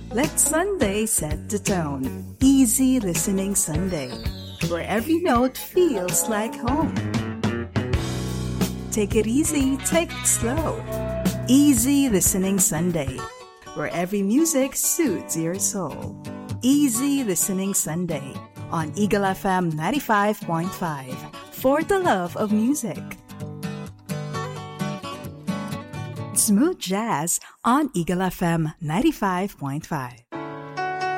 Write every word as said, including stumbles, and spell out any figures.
Let Sunday set the tone. Easy listening Sunday, where every note feels like home. Take it easy, take it slow. Easy listening Sunday, where every music suits your soul. Easy listening Sunday on Eagle F M ninety-five point five, for the love of music. Smooth Jazz on Eagle F M ninety-five point five.